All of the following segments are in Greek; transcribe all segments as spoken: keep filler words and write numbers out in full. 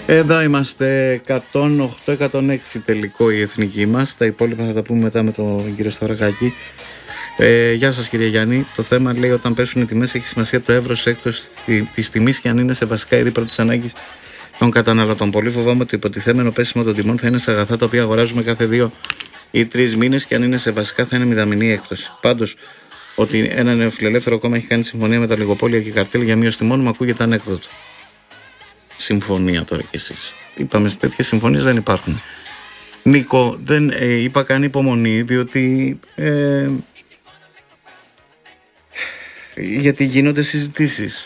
Εδώ είμαστε, εκατόν οκτώ εκατόν έξι τελικό η εθνική μας. Τα υπόλοιπα θα τα πούμε μετά με τον κύριο Σταυρακάκη. Ε, γεια σας κύριε Γιάννη. Το θέμα λέει όταν πέσουν οι τιμές έχει σημασία το εύρος έκπτωσης της τιμής και αν είναι σε βασικά είδη πρώτης ανάγκης των καταναλωτών. Πολύ φοβάμαι ότι το υποτιθέμενο πέσιμο των τιμών θα είναι σε αγαθά τα οποία αγοράζουμε κάθε δύο ή τρεις μήνες και αν είναι σε βασικά θα είναι μηδαμινή έκπτωση. Πάντως, ότι ένα νεοφιλελεύθερο κόμμα έχει κάνει συμφωνία με τα λιγοπόλια και καρτέλ για μείωση τιμών μου ακούγεται ανέκδοτο. Συμφωνία τώρα κι εσείς. Είπαμε σε τέτοιες συμφωνίες δεν υπάρχουν. Νίκο, δεν ε, είπα καν υπομονή διότι ε, γιατί γίνονται συζητήσεις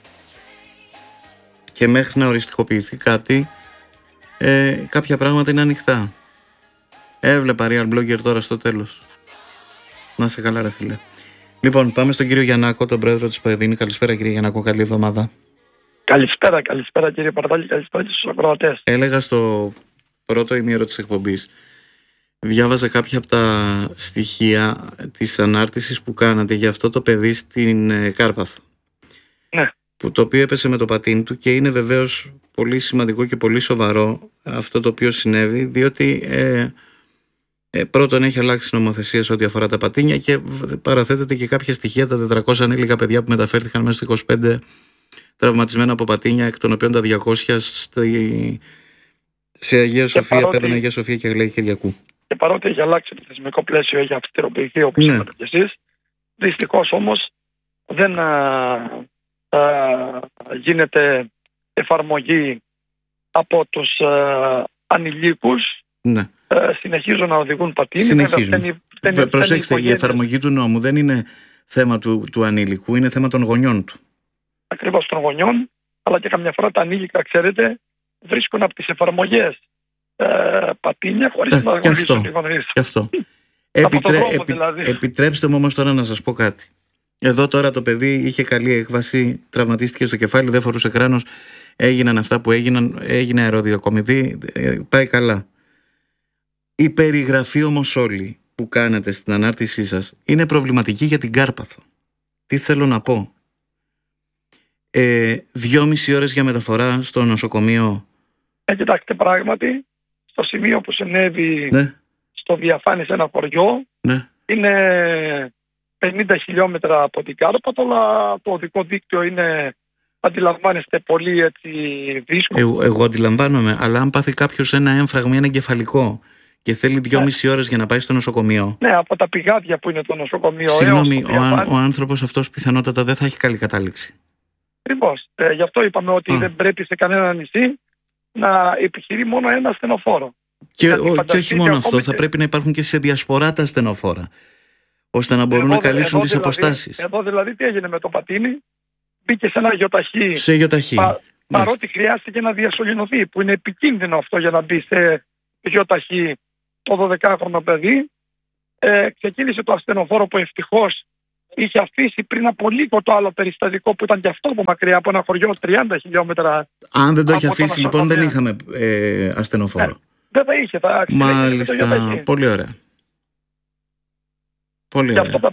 και μέχρι να οριστικοποιηθεί κάτι ε, κάποια πράγματα είναι ανοιχτά. Έβλεπα Real Blogger τώρα στο τέλος. Να σε καλά ρε φίλε. Λοιπόν, πάμε στον κύριο Γιαννάκο, τον πρόεδρο της ΠΟΕΔΗΝΗ. Καλησπέρα κύριε Γιαννάκο, καλή εβδομάδα. Καλησπέρα, καλησπέρα κύριε Παρτάλη, καλησπέρα και στους ακροατές. Έλεγα στο πρώτο ημίωρο της εκπομπής, διάβαζα κάποια από τα στοιχεία της ανάρτησης που κάνατε για αυτό το παιδί στην ε, Κάρπαθο. Ναι. Που το οποίο έπεσε με το πατίνι του και είναι βεβαίως πολύ σημαντικό και πολύ σοβαρό αυτό το οποίο συνέβη, διότι ε, ε, πρώτον έχει αλλάξει νομοθεσία σε ό,τι αφορά τα πατίνια και παραθέτεται και κάποια στοιχεία, τα τετρακόσια ανήλικα παιδιά που μεταφέρθηκαν μέσα στο είκοσι πέντε τραυματισμένα από πατίνια, εκ των οποίων τα διακόσια στη... σε Αγία Σοφία, παρότι... Πέδων Αγία Σοφία και Αγλαία Κυριακού. Και παρότι έχει αλλάξει το θεσμικό πλαίσιο, έχει αυστηροποιηθεί όπως ναι. είπατε και εσείς, δυστυχώς όμως δεν α, α, γίνεται εφαρμογή από τους α, ανηλίκους. Ναι. Α, συνεχίζουν να οδηγούν πατίνι. Συνεχίζουν. Φταίνει, φταίνει, Προσέξτε, φταίνει η εφαρμογή του νόμου δεν είναι θέμα του, του ανήλικου, είναι θέμα των γονιών του. Ακριβώς των γονιών, αλλά και καμιά φορά τα ανήλικα, ξέρετε, βρίσκουν από τις εφαρμογές ε, πατίνια χωρίς να γνωρίζουν τι γνωρίζουν. Και αυτό. Επιτρέ, επι, δηλαδή. Επιτρέψτε μου όμως τώρα να σας πω κάτι. Εδώ τώρα το παιδί είχε καλή έκβαση, τραυματίστηκε στο κεφάλι, δεν φορούσε κράνος, έγιναν αυτά που έγιναν, έγινε αεροδιακομιδή, ε, πάει καλά. Η περιγραφή όμως όλη που κάνετε στην ανάρτησή σας είναι προβληματική για την Κάρπαθο. Τι θέλω να πω. Ε, δυόμιση ώρες για μεταφορά στο νοσοκομείο. Ε, κοιτάξτε, πράγματι, στο σημείο που συνέβη ναι. στο Διαφάνη σε ένα χωριό, ναι. είναι πενήντα χιλιόμετρα από την Κάρπαθο, αλλά το οδικό δίκτυο είναι, αντιλαμβάνεστε, πολύ έτσι δύσκολο. Εγώ, εγώ αντιλαμβάνομαι, αλλά αν πάθει κάποιος ένα έμφραγμα, ένα εγκεφαλικό και θέλει δυόμιση ναι. ώρες για να πάει στο νοσοκομείο. Ναι, από τα πηγάδια που είναι το νοσοκομείο. Συγγνώμη, ο, αν, ο άνθρωπος αυτός πιθανότατα δεν θα έχει καλή κατάληξη. Ακριβώς. Ε, γι' αυτό είπαμε ότι Α. δεν πρέπει σε κανένα νησί να επιχειρεί μόνο ένα ασθενοφόρο. Και, ο, και όχι μόνο αυτό, και... θα πρέπει να υπάρχουν και σε διασπορά τα ασθενοφόρα, ώστε να μπορούν εδώ, να καλύψουν τις δηλαδή, αποστάσεις. Εδώ δηλαδή τι έγινε με το πατίνι, μπήκε σε ένα γιοταχή, σε γιοταχή. Πα, παρότι χρειάστηκε να διασωληνωθεί, που είναι επικίνδυνο αυτό για να μπει σε γιοταχή το δωδεκάχρονο παιδί. Ε, ξεκίνησε το ασθενοφόρο που ευτυχώς είχε αφήσει πριν από λίγο το άλλο περιστατικό που ήταν και αυτό από μακριά, από ένα χωριό τριάντα χιλιόμετρα. Αν δεν το είχε αφήσει λοιπόν δεν είχαμε ε, ασθενοφόρο. Ναι, δεν θα είχε. Θα Μάλιστα, πολύ ωραία. Πολύ ωραία.